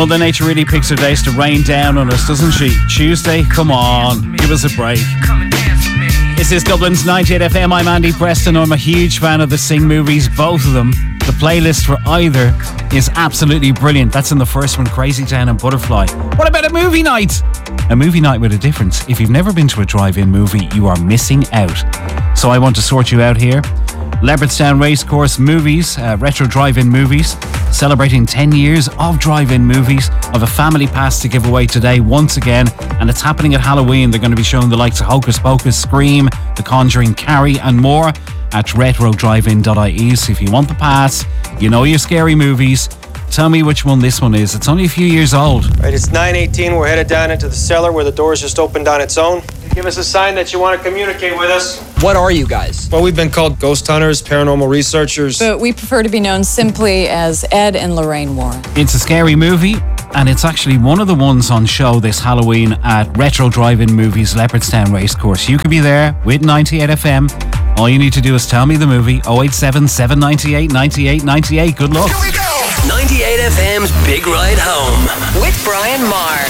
Mother Nature really picks her days to rain down on us, doesn't she? Tuesday, come on, give us a break. This is Dublin's 98 FM. I'm Andy Preston. I'm a huge fan of the Sing movies, both of them. The playlist for either is absolutely brilliant. That's in the first one, Crazy Town and Butterfly. What about a movie night? A movie night with a difference. If you've never been to a drive-in movie, you are missing out. So I want to sort you out here. Leopardstown Racecourse Movies, retro drive-in movies, celebrating 10 years of drive-in movies. Of a family pass to give away today once again, and it's happening at Halloween. They're going to be showing the likes of Hocus Pocus, Scream, The Conjuring, Carrie and more at retrodrivein.ie. So if you want the pass, you know your scary movies, tell me which one this one is. It's only a few years old. Right, it's 9:18. We're headed down into the cellar where the doors just opened on its own. Give us a sign that you want to communicate with us. What are you guys? Well, we've been called ghost hunters, paranormal researchers. But we prefer to be known simply as Ed and Lorraine Warren. It's a scary movie, and it's actually one of the ones on show this Halloween at Retro Drive-In Movies, Leopardstown Racecourse. You could be there with 98 FM. All you need to do is tell me the movie. 087 798 98 98. Good luck. Here we go. 98 FM's Big Ride Home with Brian Marr.